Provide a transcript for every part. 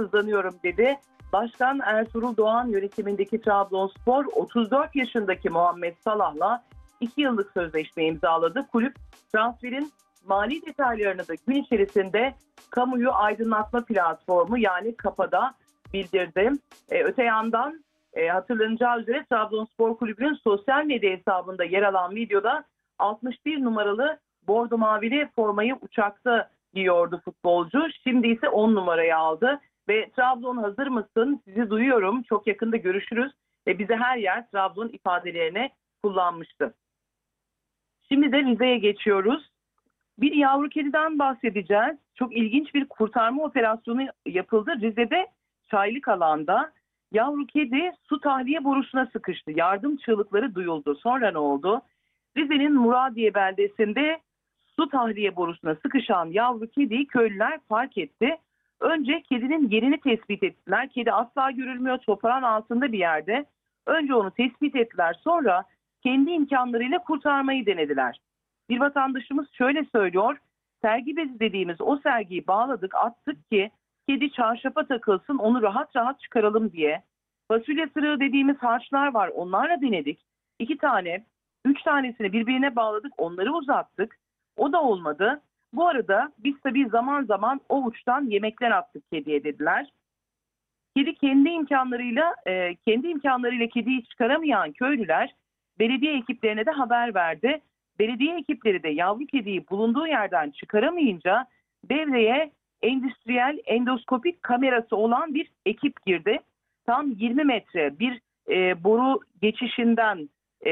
sabırsızlanıyorum dedi. Başkan Ertuğrul Doğan yönetimindeki Trabzonspor 34 yaşındaki Muhammed Salah'la 2 yıllık sözleşme imzaladı. Kulüp transferin mali detaylarını da gün içerisinde kamuyu aydınlatma platformu yani KAPA'da bildirdi. Öte yandan hatırlanacağı üzere Trabzonspor Kulübü'nün sosyal medya hesabında yer alan videoda 61 numaralı bordo mavili formayı uçakta giyiyordu futbolcu. Şimdi ise 10 numarayı aldı ve Trabzon hazır mısın? Sizi duyuyorum. Çok yakında görüşürüz. Ve bize her yer Trabzon ifadelerini kullanmıştı. Şimdi de Rize'ye geçiyoruz. Bir yavru kediden bahsedeceğiz. Çok ilginç bir kurtarma operasyonu yapıldı. Rize'de çaylık alanda yavru kedi su tahliye borusuna sıkıştı. Yardım çığlıkları duyuldu. Sonra ne oldu? Rize'nin Muradiye beldesinde su tahliye borusuna sıkışan yavru kediyi köylüler fark etti. Önce kedinin yerini tespit ettiler. Kedi asla görülmüyor, toprağın altında bir yerde. Önce onu tespit ettiler. Sonra kendi imkanlarıyla kurtarmayı denediler. Bir vatandaşımız şöyle söylüyor. Sergi bezi dediğimiz o sergiyi bağladık, attık ki kedi çarşafa takılsın, onu rahat rahat çıkaralım diye. Fasulye sırığı dediğimiz harçlar var, onlarla denedik. 2 tane, 3 tanesini birbirine bağladık, onları uzattık. O da olmadı. Bu arada biz tabii zaman zaman o uçtan yemekler attık kediye dediler. Kedi kendi imkanlarıyla kediyi çıkaramayan köylüler belediye ekiplerine de haber verdi. Belediye ekipleri de yavru kediyi bulunduğu yerden çıkaramayınca devreye endüstriyel endoskopik kamerası olan bir ekip girdi. Tam 20 metre bir boru geçişinden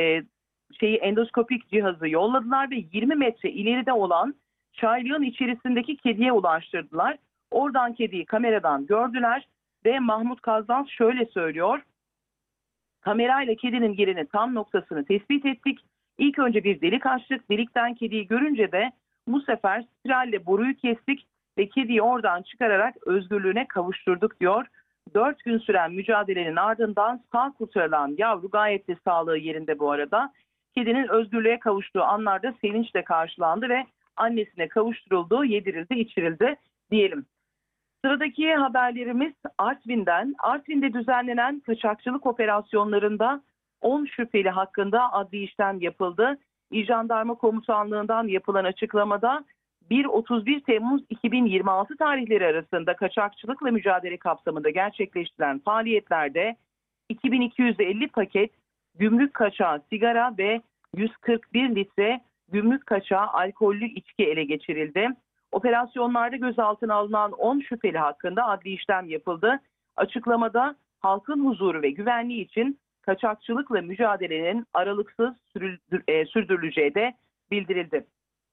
endoskopik cihazı yolladılar ve 20 metre ileride olan çaylığın içerisindeki kediye ulaştırdılar. Oradan kediyi kameradan gördüler ve Mahmut Kazdan şöyle söylüyor. Kamerayla kedinin yerini tam noktasını tespit ettik. İlk önce bir delik açtık. Delikten kediyi görünce de bu sefer spiralle boruyu kestik ve kediyi oradan çıkararak özgürlüğüne kavuşturduk diyor. 4 gün süren mücadelenin ardından sağ kurtarılan yavru gayet de sağlığı yerinde bu arada. Kedinin özgürlüğe kavuştuğu anlarda sevinçle karşılandı ve annesine kavuşturuldu, yedirildi, içirildi diyelim. Sıradaki haberlerimiz Artvin'den. Artvin'de düzenlenen kaçakçılık operasyonlarında 10 şüpheli hakkında adli işlem yapıldı. İl Jandarma Komutanlığı'ndan yapılan açıklamada 1-31 Temmuz 2026 tarihleri arasında kaçakçılıkla mücadele kapsamında gerçekleştirilen faaliyetlerde 2250 paket gümrük kaçağı sigara ve 141 litre gümrük kaçağı alkollü içki ele geçirildi. Operasyonlarda gözaltına alınan 10 şüpheli hakkında adli işlem yapıldı. Açıklamada halkın huzuru ve güvenliği için kaçakçılıkla mücadelenin aralıksız sürdürüleceği de bildirildi.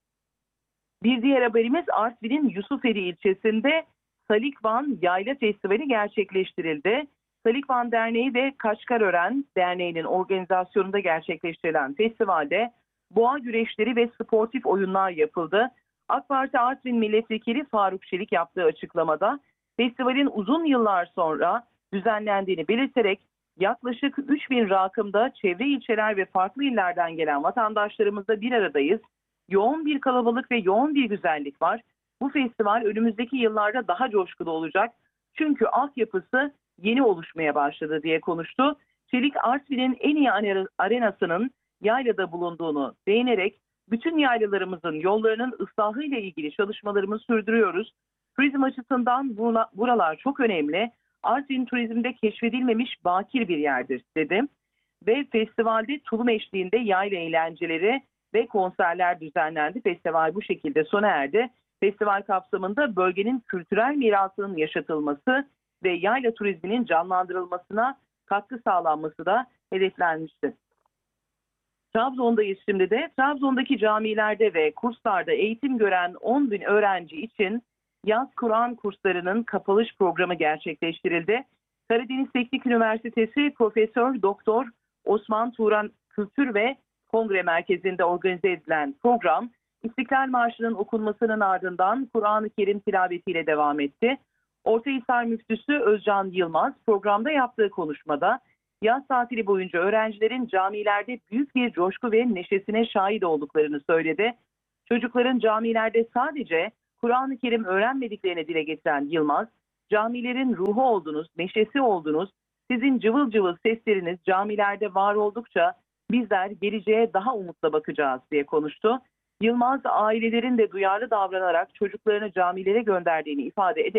Bir diğer haberimiz Artvin'in Yusufeli ilçesinde Salikvan Yayla Festivali gerçekleştirildi. Salikvan Derneği ve Kaçkarören Derneği'nin organizasyonunda gerçekleştirilen festivalde boğa güreşleri ve sportif oyunlar yapıldı. AK Parti Artvin Milletvekili Faruk Çelik yaptığı açıklamada festivalin uzun yıllar sonra düzenlendiğini belirterek yaklaşık 3000 rakımda çevre ilçeler ve farklı illerden gelen vatandaşlarımızla bir aradayız. Yoğun bir kalabalık ve yoğun bir güzellik var. Bu festival önümüzdeki yıllarda daha coşkulu olacak. Çünkü altyapısı yeni oluşmaya başladı diye konuştu. Çelik Artvin'in en iyi arenasının yaylada bulunduğunu değinerek bütün yaylalarımızın yollarının ıslahı ile ilgili çalışmalarımızı sürdürüyoruz. Turizm açısından buralar çok önemli. Artvin turizmde keşfedilmemiş bakir bir yerdir dedi. Ve festivalde tulum eşliğinde yayla eğlenceleri ve konserler düzenlendi. Festival bu şekilde sona erdi. Festival kapsamında bölgenin kültürel mirasının yaşatılması ve yayla turizminin canlandırılmasına katkı sağlanması da hedeflenmişti. Trabzon'dayız şimdi de. Trabzon'daki camilerde ve kurslarda eğitim gören 10.000 öğrenci için yaz Kur'an kurslarının kapalış programı gerçekleştirildi. Karadeniz Teknik Üniversitesi Profesör Doktor Osman Turan Kültür ve Kongre Merkezi'nde organize edilen program, İstiklal Marşı'nın okunmasının ardından Kur'an-ı Kerim tilavetiyle devam etti. Ortahisar Müftüsü Özcan Yılmaz programda yaptığı konuşmada yaz tatili boyunca öğrencilerin camilerde büyük bir coşku ve neşesine şahit olduklarını söyledi. Çocukların camilerde sadece Kur'an-ı Kerim öğrenmediklerini dile getiren Yılmaz, Camilerin ruhu oldunuz, neşesi oldunuz. Sizin cıvıl cıvıl sesleriniz camilerde var oldukça bizler geleceğe daha umutla bakacağız diye konuştu. Yılmaz ailelerin de duyarlı davranarak çocuklarını camilere gönderdiğini ifade ederek